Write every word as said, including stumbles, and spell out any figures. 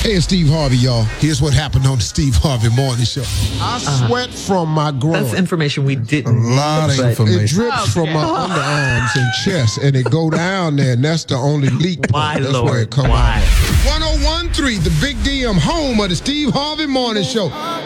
Hey, it's Steve Harvey, y'all. Here's what happened on the Steve Harvey Morning Show. I uh-huh. sweat from my groin. That's information we didn't A lot need, of information. It drips okay. from my underarms and chest, and it go down there, and that's the only leak point. Why, That's Lord? where it come Why? out. one oh one point three, the Big D M, home of the Steve Harvey Morning Show.